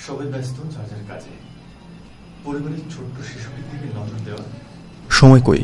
সবাই ব্যস্ত যার যার কাজে। পরিবারের ছোট্ট শিশুটির দিকে নজর দেওয়া সময় কই।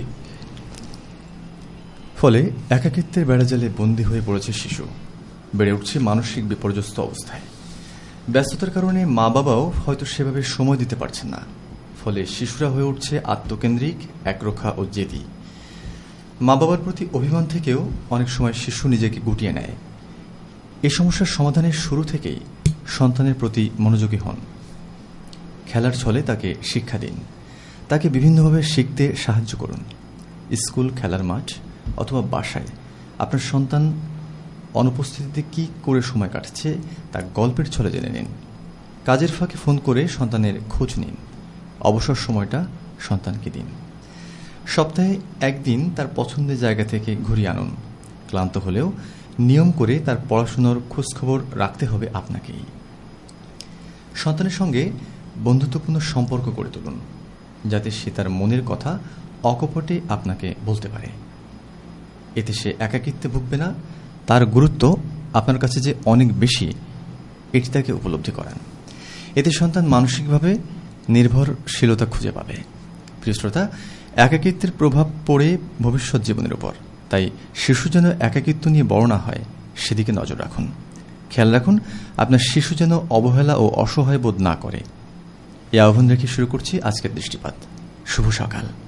ফলে একাকিত্বের বেড়াজালে বন্দী হয়ে পড়েছে শিশু, বেড়ে উঠছে মানসিক বিপর্যস্ত অবস্থায়। ব্যস্ততার কারণে মা বাবাও হয়তো সেভাবে সময় দিতে পারছেন না। ফলে শিশুরা হয়ে উঠছে আত্মকেন্দ্রিক, একরোখা ও জেদি। মা বাবার প্রতি অভিমান থেকেও অনেক সময় শিশু নিজেকে গুটিয়ে নেয়। এই সমস্যার সমাধানের শুরু থেকেই সন্তানের প্রতি মনোযোগী হন। খেলার ছলে তাকে শিক্ষা দিন, তাকে বিভিন্নভাবে শিখতে সাহায্য করুন। স্কুল, খেলার মাঠ অথবা বাসায় আপনার সন্তান অনুপস্থিতিতে কি করে সময় কাটছে তা গল্পের ছলে জেনে নিন। কাজের ফাঁকে ফোন করে সন্তানের খোঁজ নিন। অবসর সময়টা সন্তানকে দিন। সপ্তাহে একদিন তার পছন্দের জায়গা থেকে ঘুরিয়ে আনুন। ক্লান্ত হলেও নিয়ম করে তার পড়াশোনার খোঁজখবর রাখতে হবে আপনাকেই। সন্তানের সঙ্গে বন্ধুত্বপূর্ণ সম্পর্ক গড়ে তুলুন, যাতে সে তার মনের কথা অকপটে আপনাকে বলতে পারে। এতে সে একাকিত্বে ভুগবে না, তার গুরুত্ব আপনার কাছে যে অনেক বেশি এটি তাকে উপলব্ধি করান। এতে সন্তান মানসিকভাবে নির্ভরশীলতা খুঁজে পাবে। প্রিয় শ্রোতা, একাকিত্বের প্রভাব পড়ে ভবিষ্যৎ জীবনের উপর। তাই শিশু যেন একাকিত্ব নিয়ে বড় না হয় সেদিকে নজর রাখুন। খেয়াল রাখুন আপনার শিশু যেন অবহেলা ও অসহায় বোধ না করে। এই আহ্বান রেখে শুরু করছি আজকের দৃষ্টিপাত। শুভ সকাল।